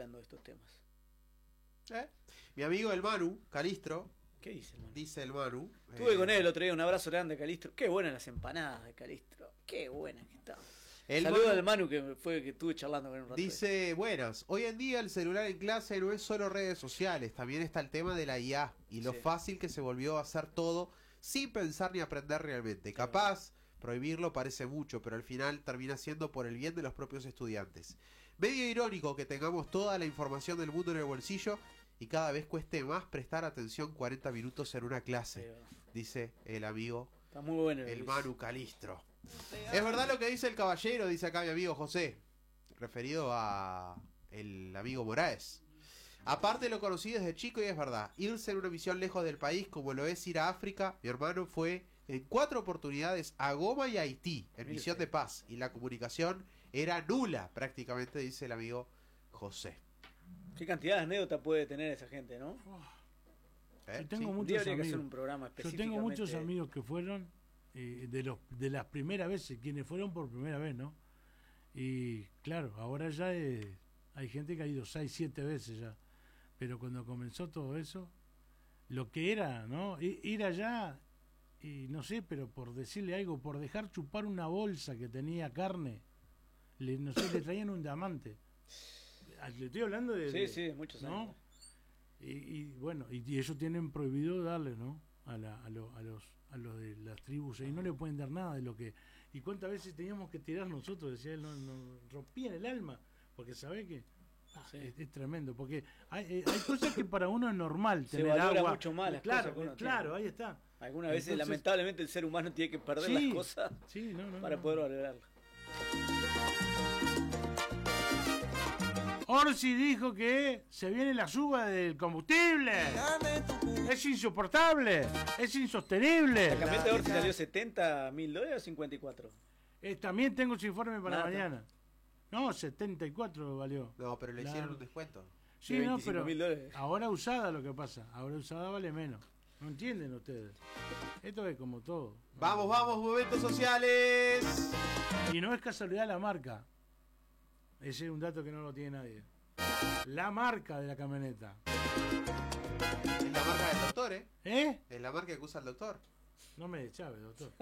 hablando de estos temas. Mi amigo el Manu, Calistro. ¿Qué dice el Manu? Dice el Manu. Estuve con él el otro día, un abrazo grande a Calistro. Qué buenas las empanadas de Calistro. Qué buenas que estaban. Saludos al Manu que estuve charlando con él un rato. Dice, buenas, hoy en día el celular en clase no es solo redes sociales, también está el tema de la IA y lo fácil que se volvió a hacer todo sin pensar ni aprender realmente. Capaz, prohibirlo parece mucho, pero al final termina siendo por el bien de los propios estudiantes. Medio irónico que tengamos toda la información del mundo en el bolsillo y cada vez cueste más prestar atención 40 minutos en una clase, dice el amigo, está muy bueno, el Manu Calistro. Es verdad lo que dice el caballero, dice acá mi amigo José, referido a el amigo Moraes. Aparte lo conocí desde chico y es verdad, irse en una misión lejos del país como lo es ir a África, mi hermano fue en 4 oportunidades a Goma y a Haití en misión de paz y la comunicación era nula prácticamente, dice el amigo José. Qué cantidad de anécdotas puede tener esa gente, ¿no? Yo tengo muchos amigos. Que hacer un programa yo tengo muchos amigos que fueron de las primeras veces, quienes fueron por primera vez, ¿no? Y claro, ahora ya hay gente que ha ido 6, 7 veces ya, pero cuando comenzó todo eso, lo que era, ¿no? Ir allá, y no sé, pero por decirle algo, por dejar chupar una bolsa que tenía carne, no sé, le traían un diamante. Le estoy hablando de sí, muchos años, ¿no? Y bueno, y ellos tienen prohibido darle, ¿no? A los de las tribus, y no le pueden dar nada de lo que. Y cuántas veces teníamos que tirar nosotros, decía él, nos rompían el alma, porque sabe que es tremendo, porque hay cosas que para uno es normal se tener valora agua, mucho más las claro, cosas que uno claro, tiene. ahí está. Algunas veces lamentablemente el ser humano tiene que perder las cosas para poder valorarlas. Orsi dijo que se viene la suba del combustible. Es insoportable, es insostenible. La camioneta de Orsi salió $70.000 o 54. También tengo su informe para mañana. No, 74 valió. No, pero le hicieron un descuento. Sí, no, pero ahora usada lo que pasa. Ahora usada vale menos. No entienden ustedes. Esto es como todo. Vamos, momentos sociales. Y no es casualidad la marca. Ese es un dato que no lo tiene nadie. La marca de la camioneta. Es la marca del doctor, ¿Eh? Es la marca que usa el doctor. No me deschave, doctor.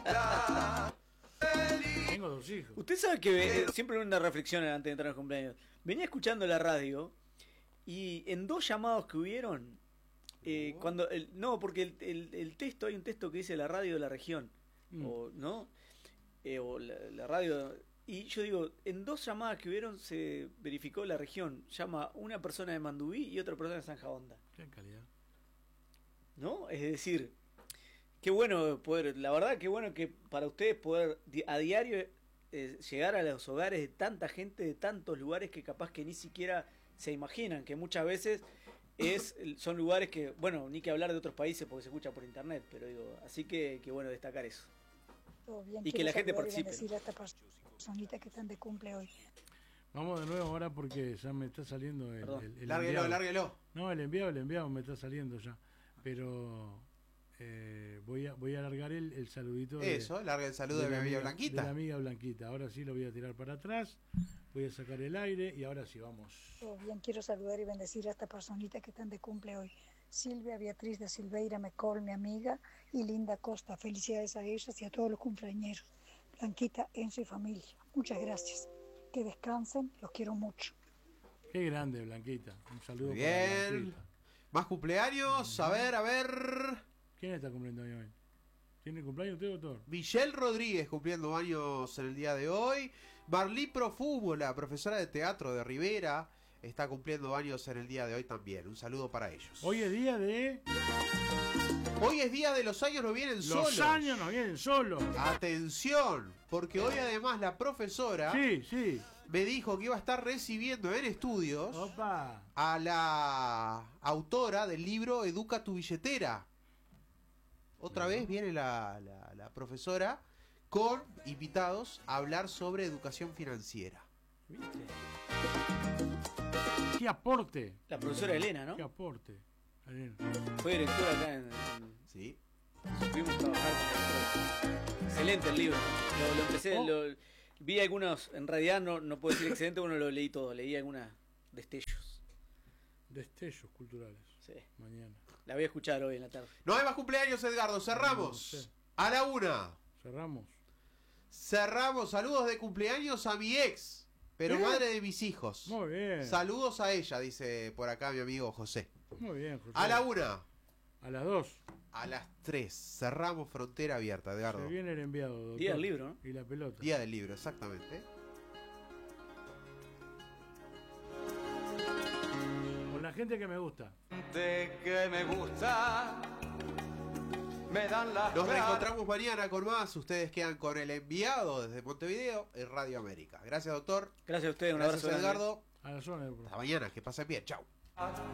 Tengo 2 hijos. Usted sabe que siempre una reflexión antes de entrar al cumpleaños. Venía escuchando la radio y en 2 llamados que hubieron, cuando porque el texto, hay un texto que dice la radio de la región, o no, o la radio. Y yo digo, en 2 llamadas que hubieron se verificó la región. Llama una persona de Mandubí y otra persona de Zanja Honda. Qué calidad. ¿No? Es decir, qué bueno poder, la verdad, qué bueno que para ustedes poder a diario llegar a los hogares de tanta gente de tantos lugares que capaz que ni siquiera se imaginan, que muchas veces son lugares que, bueno, ni que hablar de otros países porque se escucha por internet, pero digo, así que bueno destacar eso. Bien, y que la gente participe. Decir a esta personita que están de cumple hoy. Vamos de nuevo ahora porque ya me está saliendo el lárguelo. No, el enviado me está saliendo ya. Pero voy a alargar el saludito. Eso, larga el saludo de mi amiga Blanquita. De la amiga Blanquita. Ahora sí lo voy a tirar para atrás. Voy a sacar el aire y ahora sí vamos. Bien, quiero saludar y bendecir a esta personita que están de cumple hoy. Silvia Beatriz de Silveira Mecol, mi amiga, y Linda Costa. Felicidades a ellas y a todos los cumpleañeros. Blanquita, Enzo y familia. Muchas gracias. Que descansen, los quiero mucho. Qué grande, Blanquita. Un saludo. Muy bien. Para Blanquita. Más cumpleaños. A ver. ¿Quién está cumpliendo años hoy? ¿Tiene cumpleaños usted, doctor? Michelle Rodríguez cumpliendo años en el día de hoy. Marlí Profumo, la profesora de teatro de Rivera, está cumpliendo años en el día de hoy también. Un saludo para ellos. Hoy es día de los años no vienen solos. Los años no vienen solos. Atención, porque hoy además la profesora me dijo que iba a estar recibiendo en estudios a la autora del libro Educa tu billetera. Otra vez viene la profesora con invitados a hablar sobre educación financiera. ¿Viste? ¡Qué aporte! La profesora Elena, ¿no? ¡Qué aporte! Elena. Fue directora acá en... Sí. Supimos trabajar con ella. Excelente el libro. Lo empecé, vi algunos, en realidad no puedo decir excelente, bueno, lo leí todo, leí algunas Destellos. Destellos culturales. Sí. Mañana. La voy a escuchar hoy en la tarde. No hay más cumpleaños, Edgardo. Cerramos. No sé. A la 1. Cerramos. Cerramos. Saludos de cumpleaños a mi ex, pero madre de mis hijos. Muy bien. Saludos a ella, dice por acá mi amigo José. Muy bien, José. A la 1. A las 2. A las 3. Cerramos frontera abierta, Edgardo. Se viene el enviado, doctor. Día del libro, ¿no? Y la pelota. Día del libro, exactamente. Con la gente que me gusta. De que me gusta, me dan las Nos ganas. reencontramos mañana con más. Ustedes quedan con el enviado desde Montevideo en Radio América. Gracias, doctor. Gracias a ustedes, un Gracias, abrazo grande. Edgardo. A la zona. Hasta mañana, que pasen bien. Chau.